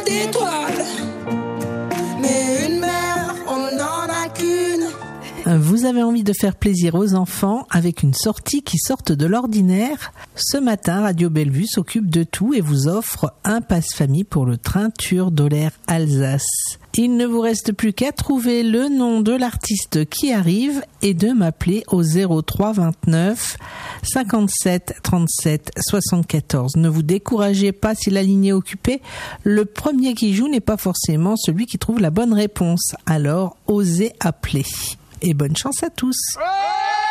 d'étoiles. Mais une mère, on n'en a qu'une. Vous avez envie de faire plaisir aux enfants avec une sortie qui sorte de l'ordinaire? Ce matin, Radio Bellevue s'occupe de tout et vous offre un passe-famille pour le train Tur-Dollar Alsace. Il ne vous reste plus qu'à trouver le nom de l'artiste qui arrive et de m'appeler au 03 29 57 37 74. Ne vous découragez pas si la ligne est occupée. Le premier qui joue n'est pas forcément celui qui trouve la bonne réponse. Alors, osez appeler. Et bonne chance à tous.